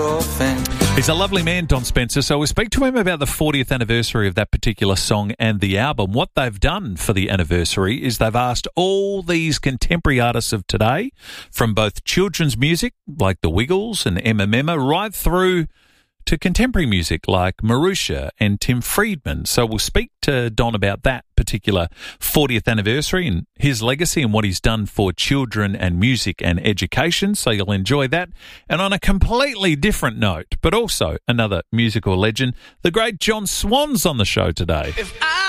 He's a lovely man, Don Spencer, so we'll speak to him about the 40th anniversary of that particular song and the album. What they've done for the anniversary is they've asked all these contemporary artists of today, from both children's music, like the Wiggles and Emma Memma, right through to contemporary music like Marusha and Tim Friedman. So we'll speak to Don about that particular 40th anniversary and his legacy and what he's done for children and music and education. So you'll enjoy that. And on a completely different note, but also another musical legend, the great John Swan's on the show today.